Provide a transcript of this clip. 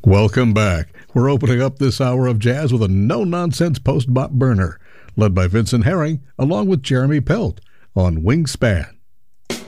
Welcome back. We're opening up this hour of jazz with a no-nonsense post-bop burner, led by Vincent Herring, along with Jeremy Pelt, on Wingspan.